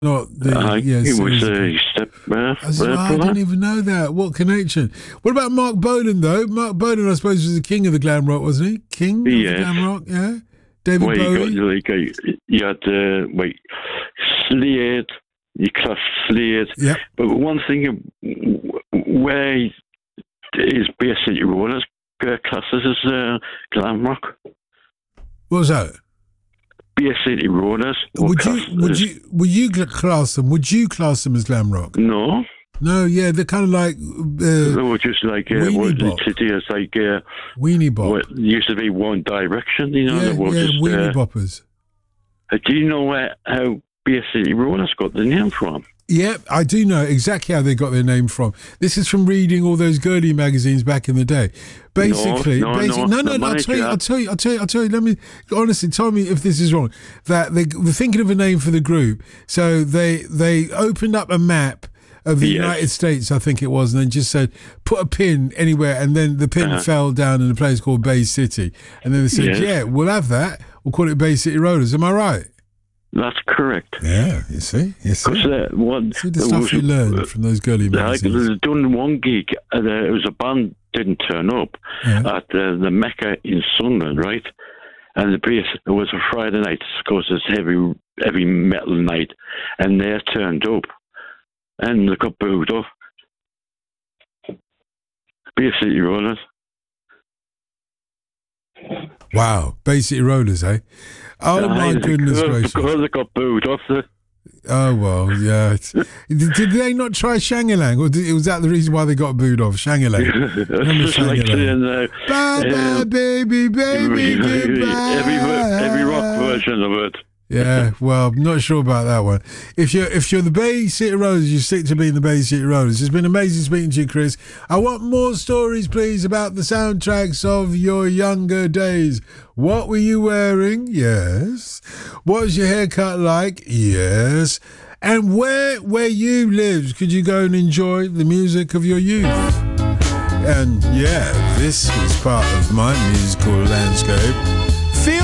Not the He was a step I didn't even know that. What connection? What about Mark Bolan, though? Mark Bolan, I suppose, was the king of the glam rock, wasn't he? King of the glam rock, yeah? David Bowie? You had, Slade, you class Slade. Yep. But one thing, where is Bay City Rollers classes as glam rock? What was that? Bay City Rollers. Would you class them? Would you class them as glam rock? No. No, yeah, they're kind of like they were just like it's like Weenie Bop. What used to be One Direction, you know. Yeah, Weenie Boppers. Do you know how Bay City Rollers got the name from? Yeah, I do know exactly how they got their name from. This is from reading all those girly magazines back in the day. Basically, I'll tell you. Let me honestly tell me if this is wrong. That they were thinking of a name for the group, so they opened up a map of the United States, I think it was, and then just said put a pin anywhere, and then the pin fell down in a place called Bay City, and then they said, we'll have that. We'll call it Bay City Rollers. Am I right? That's correct. Yeah, you see? See the stuff you learn from those girly magazines. I've done one gig, it was a band didn't turn up at the Mecca in Sunderland, right? And the place, it was a Friday night, because it's heavy metal night, and they turned up, and they got booed off. Bay City Rollers. Wow, Bay City Rollers, eh? Oh my goodness gracious! Because they got booed off the. Oh well, yeah. Did they not try Shangalang, or was that the reason why they got booed off? Shangalang. Bye bye, baby, goodbye. Every rock version of it. Yeah, well, I'm not sure about that one. If you're the Bay City Rollers, you stick to being the Bay City Rollers. It's been amazing speaking to you, Chris. I want more stories, please, about the soundtracks of your younger days. What were you wearing? Yes. What was your haircut like? Yes. And where you lived, could you go and enjoy the music of your youth? And yeah, this was part of my musical landscape.